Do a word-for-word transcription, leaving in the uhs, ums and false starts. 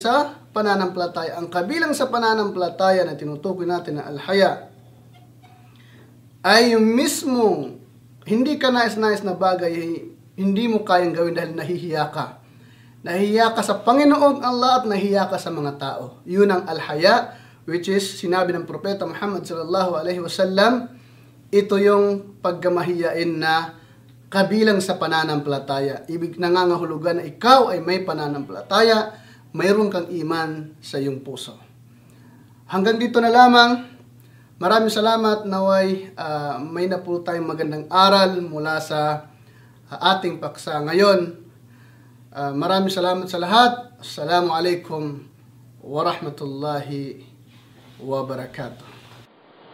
sa pananampalataya. Ang kabilang sa pananampalataya na tinutukoy natin na al-haya ay yung mismong hindi ka nais-nais na bagay, hindi mo kayang gawin dahil nahihiya ka. Nahihiya ka sa Panginoong Allah at nahihiya ka sa mga tao. Yun ang al-haya, which is sinabi ng Propeta Muhammad sallallahu alaihi wasallam, ito yung pagkamahiyain na kabilang sa pananampalataya. Ibig nangangahulugan na ikaw ay may pananampalataya, mayroon kang iman sa iyong puso. Hanggang dito na lamang. Maraming salamat. Naway uh, may na po tayong magandang aral mula sa uh, ating paksa ngayon. Uh, maraming salamat sa lahat. Assalamualaikum warahmatullahi wabarakatuh.